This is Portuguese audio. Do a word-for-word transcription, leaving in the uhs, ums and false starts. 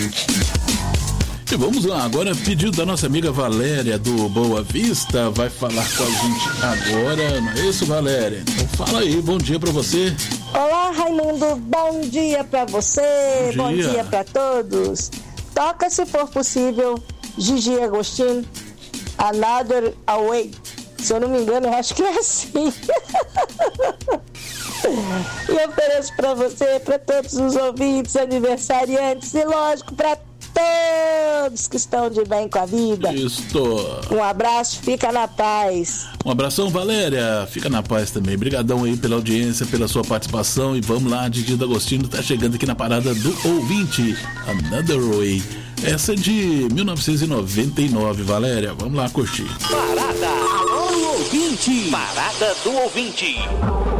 E vamos lá, agora pedido da nossa amiga Valéria do Boa Vista, vai falar com a gente agora, não é isso, Valéria? Então fala aí, bom dia pra você. Olá, Raimundo, bom dia pra você, bom dia, bom dia pra todos. Toca, se for possível, Gigi Agostinho, Another Away. Se eu não me engano, eu acho que é assim. E eu ofereço pra você, pra todos os ouvintes, aniversariantes e, lógico, pra todos que estão de bem com a vida. Isso. Um abraço, fica na paz. Um abração, Valéria. Fica na paz também. Obrigadão aí pela audiência, pela sua participação. E vamos lá, Didi D'Agostino tá chegando aqui na parada do ouvinte, Another Way. Essa é de mil novecentos e noventa e nove, Valéria. Vamos lá curtir. Parada. Alô, ouvinte. Parada do ouvinte.